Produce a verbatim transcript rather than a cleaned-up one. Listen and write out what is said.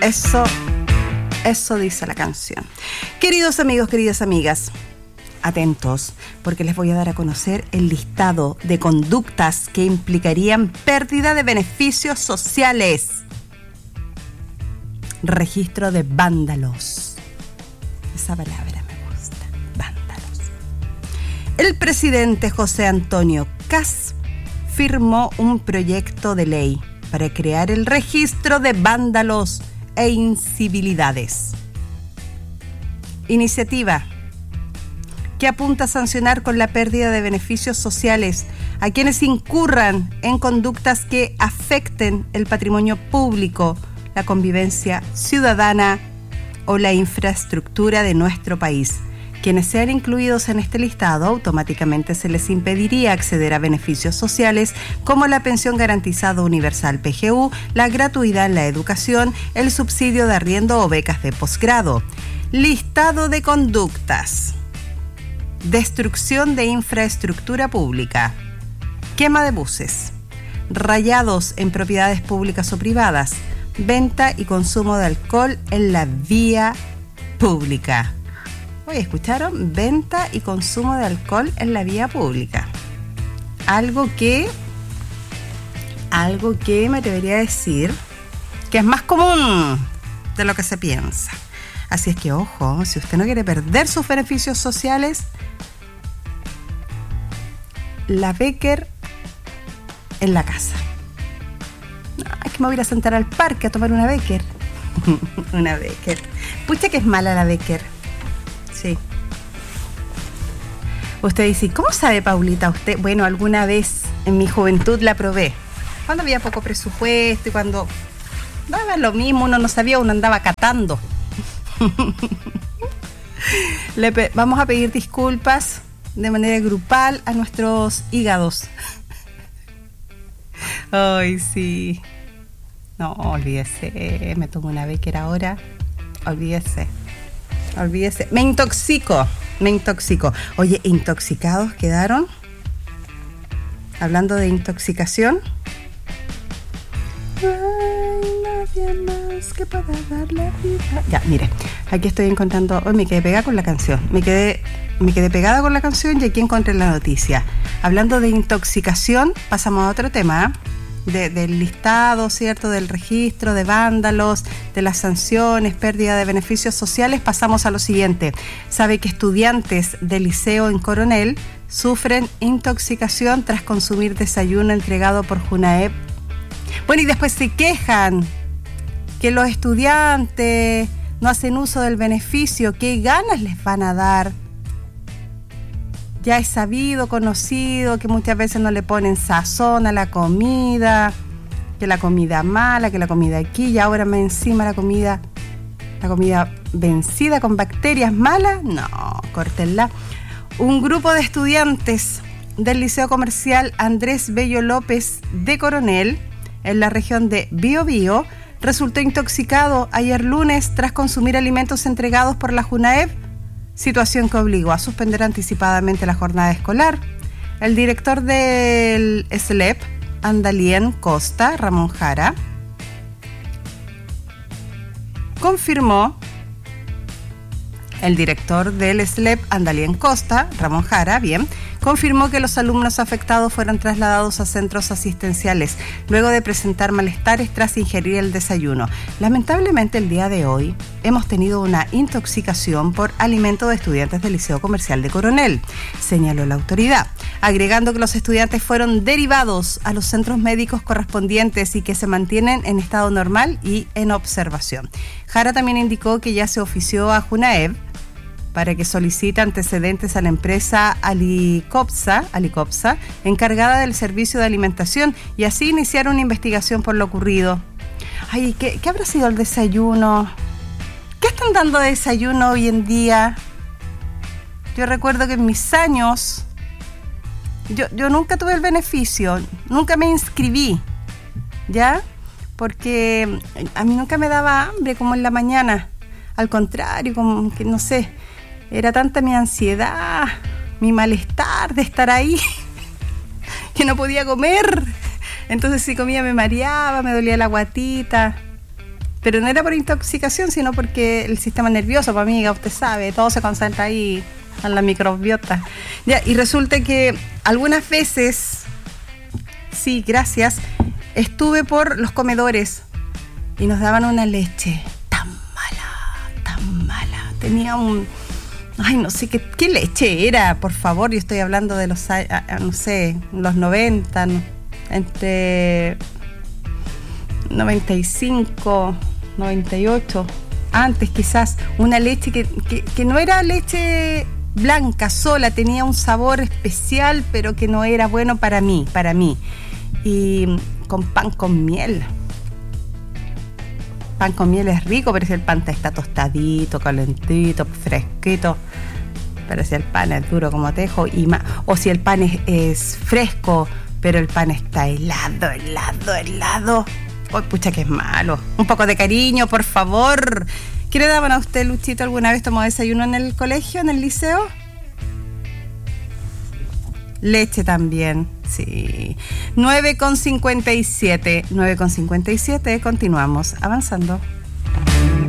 Eso, eso dice la canción. Queridos amigos, queridas amigas, atentos, porque les voy a dar a conocer el listado de conductas que implicarían pérdida de beneficios sociales. Registro de vándalos. Esa palabra me gusta, vándalos. El presidente José Antonio Kast firmó un proyecto de ley para crear el registro de vándalos e incivilidades. Iniciativa que apunta a sancionar con la pérdida de beneficios sociales a quienes incurran en conductas que afecten el patrimonio público, la convivencia ciudadana o la infraestructura de nuestro país. Quienes sean incluidos en este listado, automáticamente se les impediría acceder a beneficios sociales como la pensión garantizada universal P G U, la gratuidad en la educación, el subsidio de arriendo o becas de posgrado. Listado de conductas: destrucción de infraestructura pública, quema de buses, rayados en propiedades públicas o privadas, venta y consumo de alcohol en la vía pública. Oye, ¿escucharon? Venta y consumo de alcohol en la vía pública. Algo que, algo que me debería decir que es más común de lo que se piensa. Así es que, ojo, si usted no quiere perder sus beneficios sociales, la Becker en la casa. Ay, que me voy a ir a sentar al parque a tomar una Becker. Una Becker. Pucha que es mala la Becker. Sí. Usted dice, ¿cómo sabe, Paulita, usted? Bueno, alguna vez en mi juventud la probé. Cuando había poco presupuesto y cuando daba lo mismo, uno no sabía, uno andaba catando. Le pe- vamos a pedir disculpas de manera grupal a nuestros hígados. Ay, sí. No, olvídese, me tomo una Becker ahora. Olvídese. Olvídese. Me intoxico, me intoxico. Oye, intoxicados quedaron. Hablando de intoxicación. Ay, nadie más que pueda darle vida. Ya, mire, aquí estoy encontrando. Hoy me quedé pegada con la canción. Me quedé, me quedé pegada con la canción y aquí encontré la noticia. Hablando de intoxicación, pasamos a otro tema. De, del listado, ¿cierto? Del registro de vándalos, de las sanciones, pérdida de beneficios sociales, pasamos a lo siguiente. Sabe que estudiantes del liceo en Coronel sufren intoxicación tras consumir desayuno entregado por Junaep. Bueno, y después se quejan que los estudiantes no hacen uso del beneficio. ¿Qué ganas les van a dar? Ya es sabido, conocido, que muchas veces no le ponen sazón a la comida, que la comida mala, que la comida aquí, y ahora más encima la comida, la comida vencida con bacterias malas. No, córtenla. Un grupo de estudiantes del Liceo Comercial Andrés Bello López de Coronel, en la región de Biobío, resultó intoxicado ayer lunes tras consumir alimentos entregados por la Junaep, situación que obligó a suspender anticipadamente la jornada escolar. El director del S L E P, Andalien Costa, Ramón Jara, confirmó, el director del S L E P, Andalien Costa, Ramón Jara, bien, confirmó que los alumnos afectados fueron trasladados a centros asistenciales luego de presentar malestares tras ingerir el desayuno. Lamentablemente, el día de hoy hemos tenido una intoxicación por alimento de estudiantes del Liceo Comercial de Coronel, señaló la autoridad, agregando que los estudiantes fueron derivados a los centros médicos correspondientes y que se mantienen en estado normal y en observación. Jara también indicó que ya se ofició a Junaep para que solicite antecedentes a la empresa Alicopsa, Alicopsa, encargada del servicio de alimentación, y así iniciar una investigación por lo ocurrido. Ay, ¿qué, qué habrá sido el desayuno? ¿Qué están dando de desayuno hoy en día? Yo recuerdo que en mis años, yo, yo nunca tuve el beneficio, nunca me inscribí, ¿ya? Porque a mí nunca me daba hambre como en la mañana. Al contrario, como que no sé, era tanta mi ansiedad, mi malestar de estar ahí, que no podía comer. Entonces si comía me mareaba, me dolía la guatita. pero no era por intoxicación, sino porque el sistema nervioso, pues amiga, usted sabe, todo se concentra ahí en la microbiota. Ya, y resulta que algunas veces, sí, gracias, estuve por los comedores y nos daban una leche tan mala, tan mala. Tenía un... Ay, no sé, ¿qué, qué leche era? Por favor, yo estoy hablando de los, no sé, los noventa, entre noventa y cinco, noventa y ocho, antes quizás, una leche que, que, que no era leche blanca sola, tenía un sabor especial, pero que no era bueno para mí, para mí. Y con pan con miel. Pan con miel es rico, pero si el pan está tostadito, calentito, fresquito, pero si el pan es duro como tejo, y más, o si el pan es, es fresco, pero el pan está helado, helado, helado, oh, pucha que es malo. Un poco de cariño, por favor. ¿Qué le daban a usted, Luchito? ¿Alguna vez tomó desayuno en el colegio, en el liceo? Leche también, sí. nueve con cincuenta y siete, nueve con cincuenta y siete, continuamos avanzando.